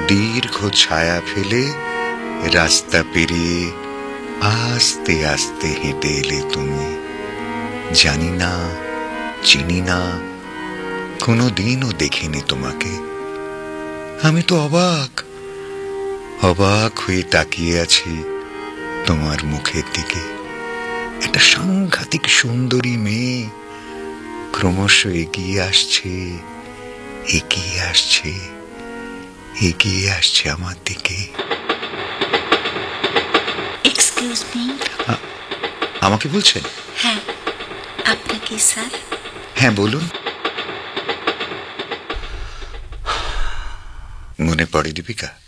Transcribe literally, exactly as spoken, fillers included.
দীর্ঘ ছায়া ফেলে রাস্তা পেরিয়ে আস্তে আস্তে হেঁটে এলে তুমি। জানি না, চিনি না, কোনো দিনও দেখিনি তোমাকে। আমি তো অবাক অবাক হয়ে তাকিয়ে আছি তোমার মুখের দিকে। একটা সাংঘাতিক সুন্দরী মেয়ে ক্রমশ এগিয়ে আসছে, এগিয়ে আসছে, এগিয়ে আসছে আমার দিকে। Excuse me. আমাকে বলছেন? হ্যাঁ, আপনাকে স্যার। হ্যাঁ বলুন। মনে পড়ে দীপিকা?